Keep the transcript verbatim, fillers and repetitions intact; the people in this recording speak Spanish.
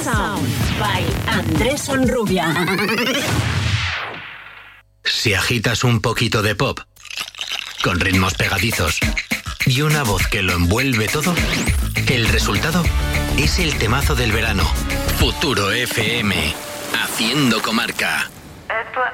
Sound by Andrés Onrubia. Si agitas un poquito de pop, con ritmos pegadizos y una voz que lo envuelve todo, el resultado es el temazo del verano. Futuro F M, haciendo comarca.